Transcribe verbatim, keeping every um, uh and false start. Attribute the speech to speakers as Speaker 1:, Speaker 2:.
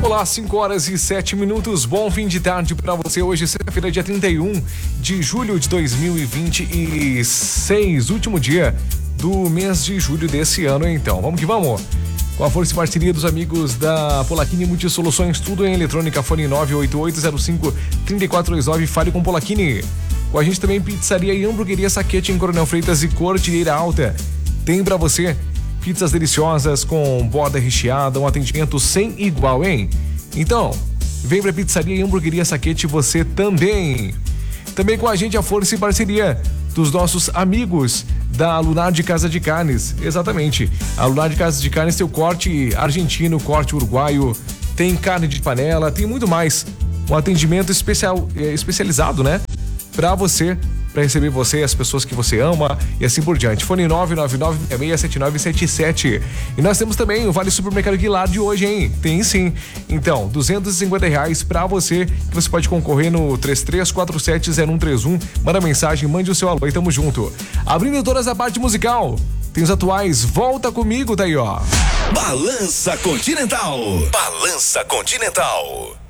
Speaker 1: Olá, cinco horas e sete minutos. Bom fim de tarde para você. Hoje, sexta-feira, dia trinta e um de julho de dois mil e vinte e seis, último dia do mês de julho desse ano. Então, vamos que vamos. Com a força e parceria dos amigos da Polakini Multisoluções, tudo em eletrônica. Fone nove oito oito zero cinco três quatro dois nove. Fale com Polakini. Com a gente também pizzaria e hamburgueria Saquete em Coronel Freitas e Cordilheira Alta. Tem para você pizzas deliciosas com borda recheada, um atendimento sem igual, hein? Então, vem pra pizzaria e hamburgueria Saquete você também. Também com a gente a força e parceria dos nossos amigos da Lunar de Casa de Carnes. Exatamente. A Lunar de Casa de Carnes tem o corte argentino, corte uruguaio, tem carne de panela, tem muito mais. Um atendimento especial, especializado, né? Pra você, para receber você, as pessoas que você ama e assim por diante. Fone nove nove nove seis seis sete nove sete sete. E nós temos também o Vale Supermercado Guilherme de hoje, hein? Tem sim. Então, duzentos e cinquenta reais para você, que você pode concorrer no três três quatro sete zero um três um. Manda mensagem, mande o seu alô e tamo junto. Abrindo todas a parte musical, tem os atuais Volta Comigo, tá aí, ó.
Speaker 2: Balança Continental. Balança Continental.